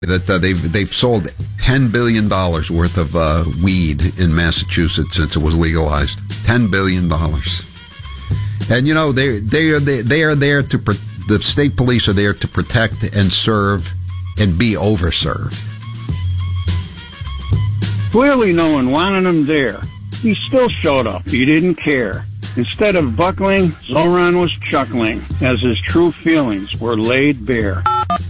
that they've sold $10 billion worth of weed in Massachusetts since it was legalized. $10 billion. And, you know, they are there to, the state police are there to protect and serve and be overserved. Clearly no one wanted him there. He still showed up. He didn't care. Instead of buckling, Zoran was chuckling as his true feelings were laid bare.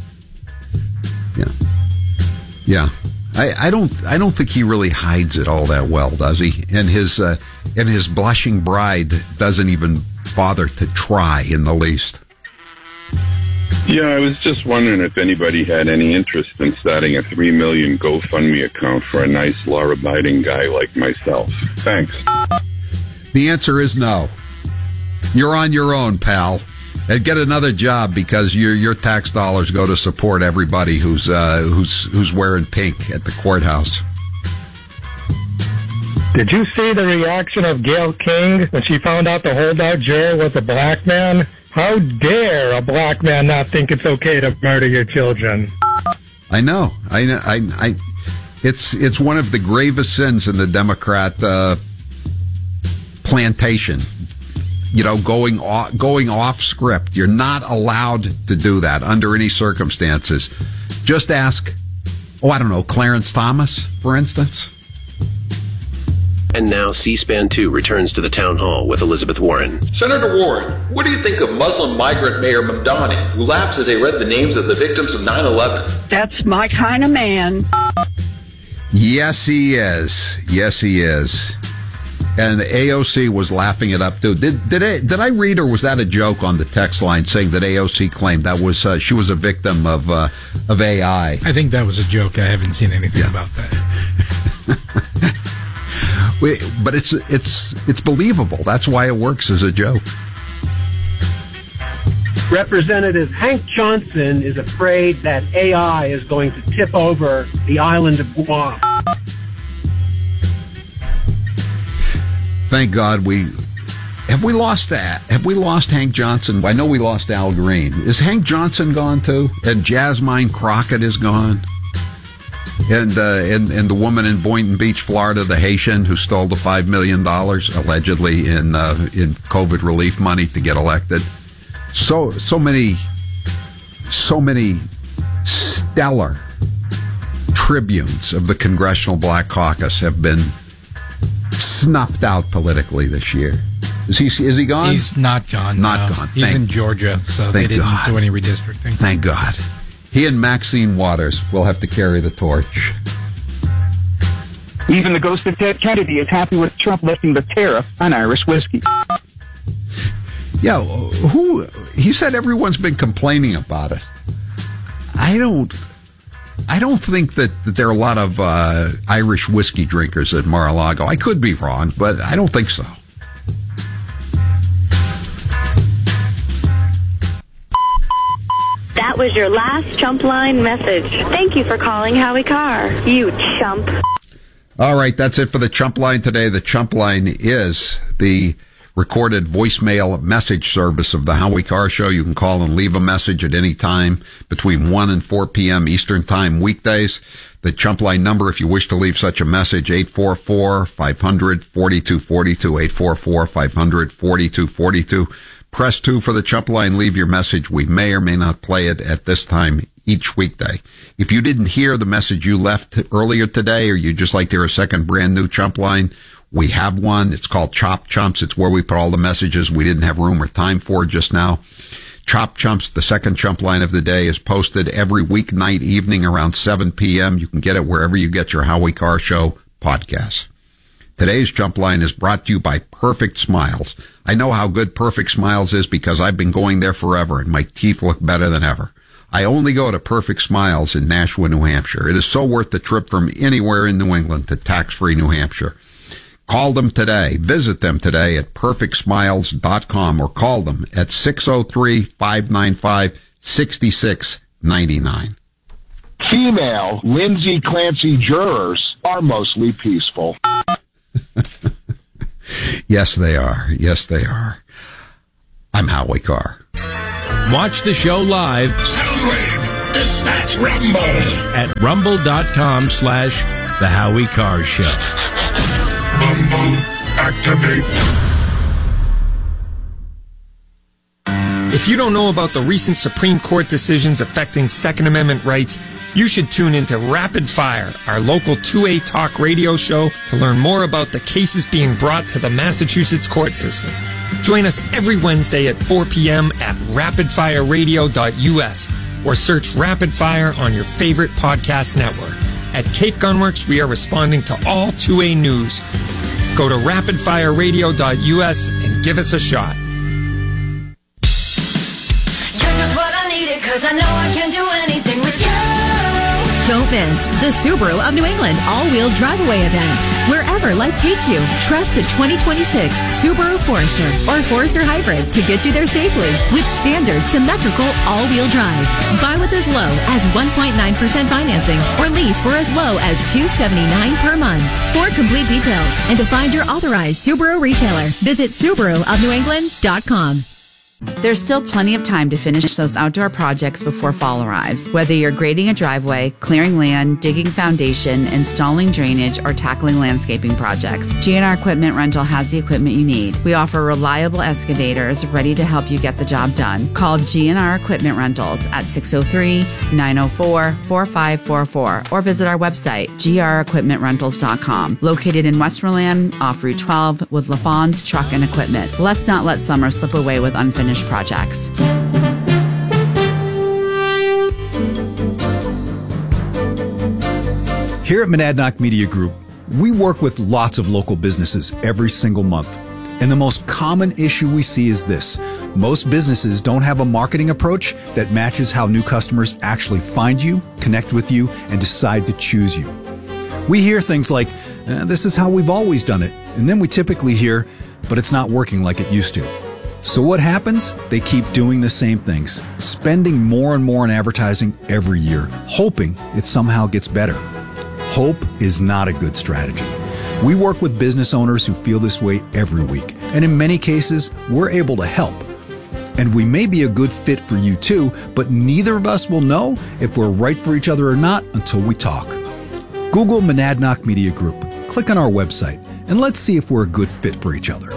Yeah. I don't think he really hides it all that well, does he? And his blushing bride doesn't even bother to try in the least. Yeah, I was just wondering if anybody had any interest in starting a $3 million GoFundMe account for a nice law-abiding guy like myself. Thanks. The answer is no. You're on your own, pal. And get another job, because your tax dollars go to support everybody who's wearing pink at the courthouse. Did you see the reaction of Gayle King when she found out the holdout juror was a black man? How dare a black man not think it's okay to murder your children? I know. It's one of the gravest sins in the Democrat plantation. You know, going off script. You're not allowed to do that under any circumstances. Just ask, I don't know, Clarence Thomas, for instance. And now C-SPAN 2 returns to the town hall with Elizabeth Warren. Senator Warren, what do you think of Muslim migrant Mayor Mamdani, who laughed as they read the names of the victims of 9/11? That's my kind of man. Yes, he is. Yes, he is. And AOC was laughing it up too. Did I read, or was that a joke on the text line saying that AOC claimed that was she was a victim of AI? I think that was a joke. I haven't seen anything about that. But it's believable. That's why it works as a joke. Representative Hank Johnson is afraid that AI is going to tip over the island of Guam. Thank God have we lost that? Have we lost Hank Johnson? I know we lost Al Green. Is Hank Johnson gone too? And Jasmine Crockett is gone? And the woman in Boynton Beach, Florida, the Haitian who stole the $5 million allegedly in COVID relief money to get elected. So many stellar tribunes of the Congressional Black Caucus have been snuffed out politically this year. Is he gone? He's not gone. Not gone. He's in Georgia, so they didn't do any redistricting. Thank God. He and Maxine Waters will have to carry the torch. Even the ghost of Ted Kennedy is happy with Trump lifting the tariff on Irish whiskey. Yeah, he said everyone's been complaining about it. I don't think that there are a lot of Irish whiskey drinkers at Mar-a-Lago. I could be wrong, but I don't think so. That was your last Chump Line message. Thank you for calling Howie Carr, you chump. All right, that's it for the Chump Line today. The Chump Line is the recorded voicemail message service of the Howie Carr Show. You can call and leave a message at any time between 1 and 4 p.m. Eastern Time weekdays. The Chump Line number, if you wish to leave such a message, 844-500-4242, 844-500-4242. Press 2 for the Chump Line. Leave your message. We may or may not play it at this time each weekday. If you didn't hear the message you left earlier today, or you just like to hear a second brand new Chump Line, we have one. It's called Chop Chumps. It's where we put all the messages we didn't have room or time for just now. Chop Chumps, the second Chump Line of the day, is posted every weeknight evening around 7 p.m. You can get it wherever you get your Howie Carr Show podcasts. Today's Chump Line is brought to you by Perfect Smiles. I know how good Perfect Smiles is because I've been going there forever and my teeth look better than ever. I only go to Perfect Smiles in Nashua, New Hampshire. It is so worth the trip from anywhere in New England to tax-free New Hampshire. Call them today. Visit them today at perfectsmiles.com or call them at 603-595-6699. Female Lindsay Clancy jurors are mostly peaceful. Yes, they are. Yes, they are. I'm Howie Carr. Watch the show live Dispatch Rumble at rumble.com/The Howie Carr Show. Rumble activate. If you don't know about the recent Supreme Court decisions affecting Second Amendment rights, you should tune into Rapid Fire, our local 2A talk radio show, to learn more about the cases being brought to the Massachusetts court system. Join us every Wednesday at 4 p.m. at rapidfireradio.us or search Rapid Fire on your favorite podcast network. At Cape Gunworks, we are responding to all 2A news. Go to rapidfireradio.us and give us a shot. You're just what I needed, 'cause I know I can do anything with you. Don't miss the Subaru of New England all-wheel drive-away event. Wherever life takes you, trust the 2026 Subaru Forester or Forester Hybrid to get you there safely with standard symmetrical all-wheel drive. Buy with as low as 1.9% financing or lease for as low as $279 per month. For complete details and to find your authorized Subaru retailer, visit SubaruofNewEngland.com. There's still plenty of time to finish those outdoor projects before fall arrives. Whether you're grading a driveway, clearing land, digging foundation, installing drainage, or tackling landscaping projects, GNR Equipment Rental has the equipment you need. We offer reliable excavators ready to help you get the job done. Call GNR Equipment Rentals at 603-904-4544 or visit our website, grequipmentrentals.com. Located in Westmoreland, off Route 12 with LaFawn's Truck and Equipment. Let's not let summer slip away with unfinished projects. Here at Monadnock Media Group, we work with lots of local businesses every single month. And the most common issue we see is this. Most businesses don't have a marketing approach that matches how new customers actually find you, connect with you, and decide to choose you. We hear things like, this is how we've always done it. And then we typically hear, but it's not working like it used to. So what happens? They keep doing the same things, spending more and more on advertising every year, hoping it somehow gets better. Hope is not a good strategy. We work with business owners who feel this way every week, and in many cases, we're able to help. And we may be a good fit for you too, but neither of us will know if we're right for each other or not until we talk. Google Monadnock Media Group, click on our website, and let's see if we're a good fit for each other.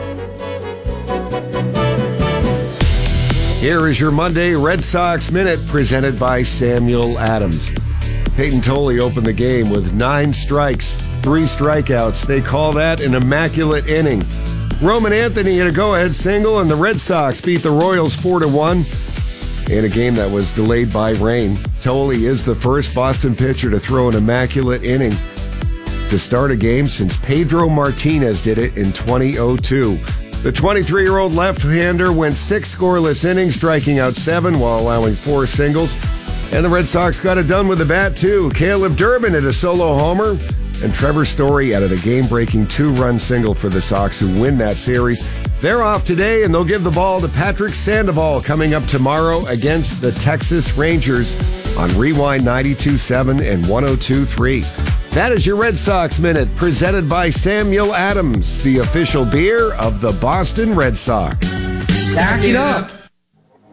Here is your Monday Red Sox Minute presented by Samuel Adams. Peyton Tolley opened the game with 9 strikes, 3 strikeouts. They call that an immaculate inning. Roman Anthony hit a go-ahead single, and the Red Sox beat the Royals 4-1 in a game that was delayed by rain. Tolley is the first Boston pitcher to throw an immaculate inning to start a game since Pedro Martinez did it in 2002. The 23-year-old left-hander went 6 scoreless innings, striking out 7 while allowing 4 singles. And the Red Sox got it done with the bat, too. Caleb Durbin hit a solo homer, and Trevor Story added a game-breaking 2-run single for the Sox, who win that series. They're off today, and they'll give the ball to Patrick Sandoval coming up tomorrow against the Texas Rangers on Rewind 92.7 and 102.3. That is your Red Sox Minute, presented by Samuel Adams, the official beer of the Boston Red Sox. Stack it up.